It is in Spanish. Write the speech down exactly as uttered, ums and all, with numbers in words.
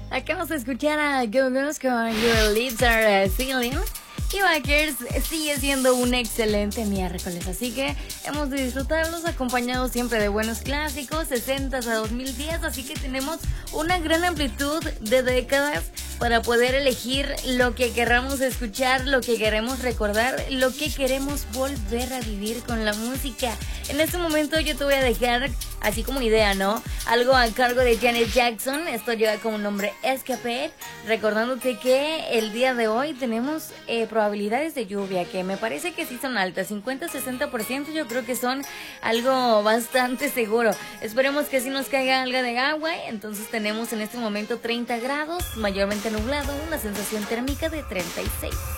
Acabamos de escuchar a Go Go's con Your Lips Are Sealing. Y Bakers sigue siendo un excelente miércoles, así que hemos de disfrutarlos acompañados siempre de buenos clásicos, sesentas a dos mil diez, así que tenemos una gran amplitud de décadas para poder elegir lo que queramos escuchar, lo que queremos recordar, lo que queremos volver a vivir con la música. En este momento yo te voy a dejar así como idea, ¿no? Algo a cargo de Janet Jackson. Esto lleva como nombre Escape, recordándote que el día de hoy tenemos eh, probabilidades de lluvia que me parece que sí son altas, cincuenta a sesenta por ciento. Yo creo que son algo bastante seguro. Esperemos que sí nos caiga algo de agua. Entonces tenemos en este momento treinta grados, mayormente nublado, una sensación térmica de treinta y seis.